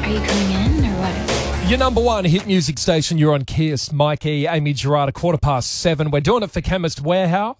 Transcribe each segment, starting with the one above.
Are you coming in or what? Your number one hit music station, you're on Kiss. Mikey, Amy Gerard, 7:15. We're doing it for Chemist Warehouse.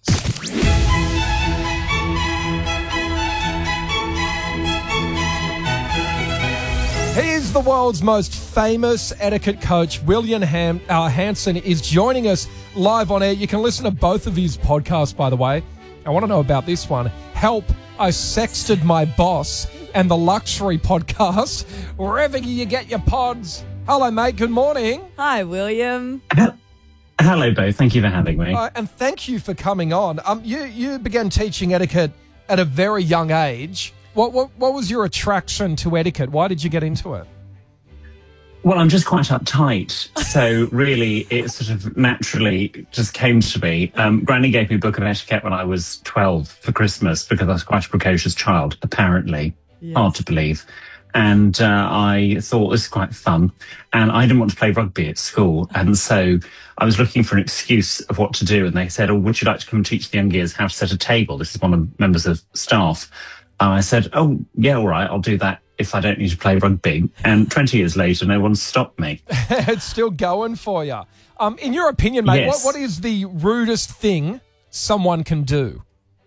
He is the world's most famous etiquette coach. William Hanson is joining us live on air. You can listen to both of his podcasts, by the way. I want to know about this one. Help, I Sexted My Boss, and the Luxury Podcast, wherever you get your pods. Hello, mate. Good morning. Hi, William. Hello, both. Thank you for having me. And thank you for coming on. You began teaching etiquette at a very young age. What was your attraction to etiquette? Why did you get into it? Well, I'm just quite uptight, so really it sort of naturally just came to me. Granny gave me a book of etiquette when I was 12 for Christmas because I was quite a precocious child, apparently. Yes. Hard to believe. And I thought this is quite fun. And I didn't want to play rugby at school. And so I was looking for an excuse of what to do. And they said, would you like to come and teach the young years how to set a table? This is one of the members of staff. I said, oh, yeah, all right, I'll do that if I don't need to play rugby. And 20 years later, no one stopped me. It's still going for you. In your opinion, mate, yes. what is the rudest thing someone can do?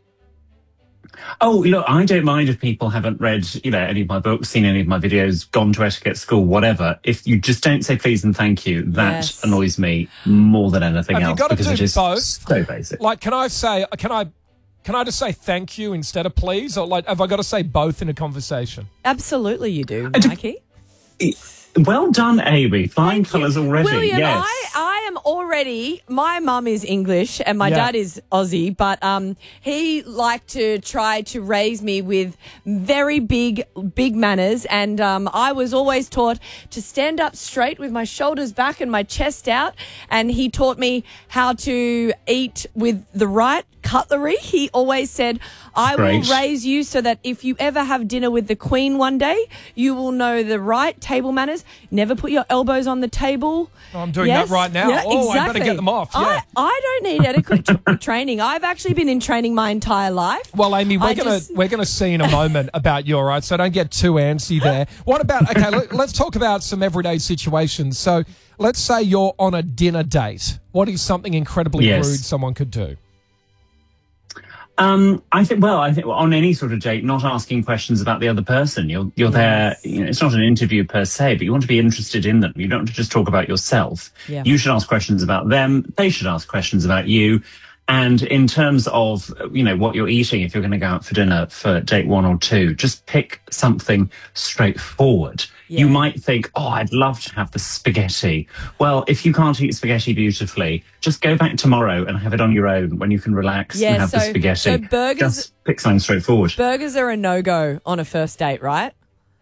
Oh, look, I don't mind if people haven't read, any of my books, seen any of my videos, gone to etiquette school, whatever. If you just don't say please and thank you, that annoys me more than anything else. Have you got to because do it is both? So basic. Like, can I just say thank you instead of please? Or have I got to say both in a conversation? Absolutely you do, Mikey. Well done, Amy. Flying colours already. William, yes. I am already, my mum is English and my dad is Aussie, but he liked to try to raise me with very big manners, and I was always taught to stand up straight with my shoulders back and my chest out, and he taught me how to eat with the right cutlery. He always said, I will raise you so that if you ever have dinner with the Queen one day, you will know the right table manners. Never put your elbows on the table. Oh, I'm doing that right now. Yeah, exactly. I better get them off. Yeah. I don't need etiquette training. I've actually been in training my entire life. Well, Amy, we're gonna see in a moment about you, all right? So don't get too antsy there. What about, let's talk about some everyday situations. So let's say you're on a dinner date. What is something incredibly rude someone could do? I think on any sort of date, not asking questions about the other person. You're there. It's not an interview per se, but you want to be interested in them. You don't want to just talk about yourself. Yeah. You should ask questions about them. They should ask questions about you. And in terms of, what you're eating, if you're going to go out for dinner for date 1 or 2, just pick something straightforward. Yeah. You might think, I'd love to have the spaghetti. Well, if you can't eat spaghetti beautifully, just go back tomorrow and have it on your own when you can relax and have the spaghetti. So burgers, just pick something straightforward. Burgers are a no-go on a first date, right?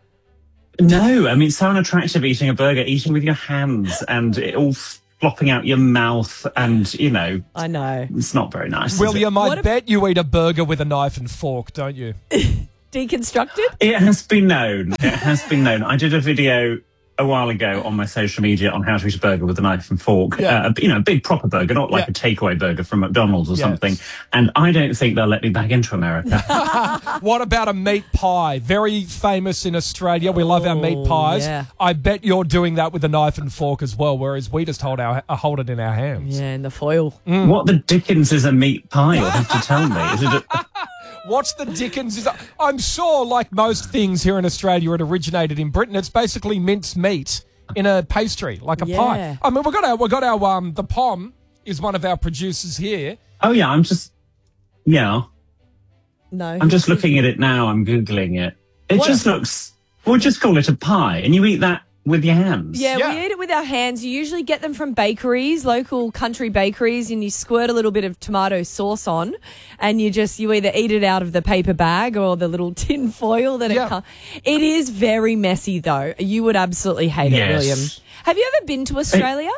No, I mean, it's so unattractive eating a burger, eating with your hands and it all flopping out your mouth and, I know. It's not very nice. William, I bet you eat a burger with a knife and fork, don't you? Deconstructed? It has been known. I did a video a while ago on my social media on how to eat a burger with a knife and fork. Yeah. A big proper burger, not like a takeaway burger from McDonald's or something. And I don't think they'll let me back into America. What about a meat pie? Very famous in Australia. We love our meat pies. Yeah. I bet you're doing that with a knife and fork as well, whereas we just hold it in our hands. Yeah, in the foil. What the dickens is a meat pie? You'll have to tell me. Is it What's the dickens? I'm sure, like most things here in Australia, it originated in Britain. It's basically minced meat in a pastry, like a pie. I mean, we got our the Pom is one of our producers here. Oh yeah, No, I'm just looking at it now. I'm googling it. It just looks. We'll just call it a pie, and you eat that with your hands. Yeah, we eat it with our hands. You usually get them from bakeries, local country bakeries, and you squirt a little bit of tomato sauce on, and you either eat it out of the paper bag or the little tin foil that it comes. It is very messy, though. You would absolutely hate it, William. Have you ever been to Australia?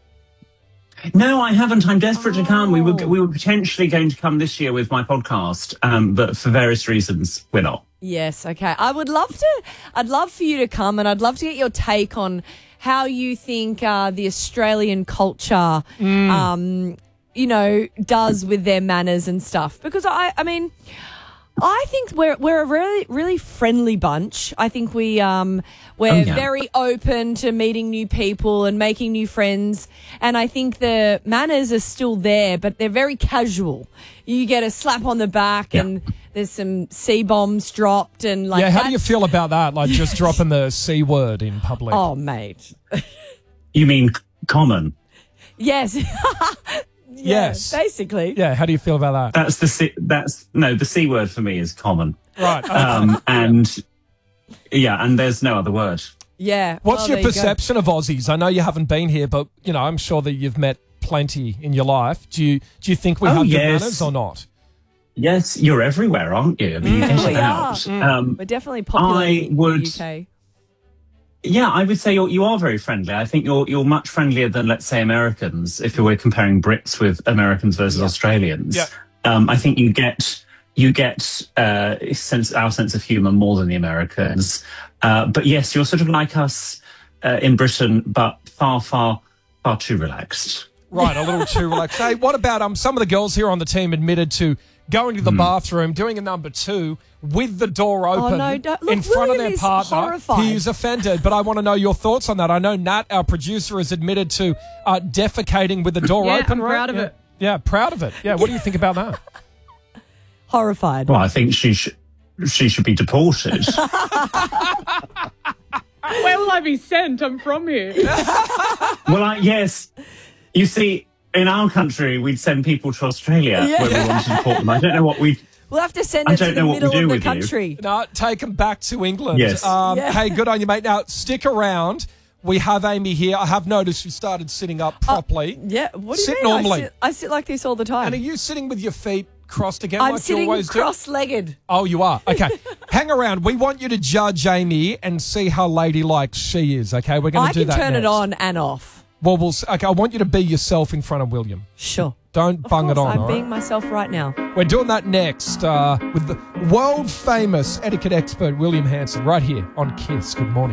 No, I haven't. I'm desperate to come. We were potentially going to come this year with my podcast, but for various reasons, we're not. Yes, okay. I'd love for you to come, and I'd love to get your take on how you think the Australian culture, does with their manners and stuff. Because, I mean, I think we're a really friendly bunch. I think we're very open to meeting new people and making new friends. And I think the manners are still there, but they're very casual. You get a slap on the back and there's some C bombs dropped and like. Yeah, how do you feel about that? Like just dropping the C word in public. Oh, mate. You mean common? Yes. Yes. Basically. Yeah, how do you feel about that? The C word for me is common. Right. And there's no other word. Yeah. What's your there you go. perception of Aussies? I know you haven't been here, but I'm sure that you've met plenty in your life. Do you think we have good manners or not? Yes, you're everywhere, aren't you? I mean, you get it out. We're definitely popular in the UK. Yeah, I would say you are very friendly. I think you're much friendlier than, let's say, Americans. If we're comparing Brits with Americans versus Australians, I think you get our sense of humour more than the Americans. But yes, you're sort of like us in Britain, but far too relaxed. Right, a little too relaxed. Hey, what about some of the girls here on the team admitted to going to the bathroom, doing a number 2 with the door open in front of their partner. Horrified. He is offended, but I want to know your thoughts on that. I know Nat, our producer, has admitted to defecating with the door open. I'm proud of it. Yeah, proud of it. Yeah, what do you think about that? Horrified. Well, I think she should be deported. Where will I be sent? I'm from here. Well, yes. You see, in our country, we'd send people to Australia when we wanted to deport them. I don't know what we'd... We'll have to send it to the middle of the country. No, take them back to England. Yes. Hey, good on you, mate. Now, stick around. We have Amy here. I have noticed you started sitting up properly. Yeah, what do you sit mean? normally. I sit like this all the time. And are you sitting with your feet crossed again I'm like you sitting always do? cross-legged. Oh, you are? Okay. Hang around. We want you to judge Amy and see how ladylike she is, okay? We're going to do that I can turn next. it on and off. Well, okay, I want you to be yourself in front of William. Sure. Don't bung it on, I'm all being right? myself right now. We're doing that next with the world-famous etiquette expert, William Hanson, right here on KISS. Good morning.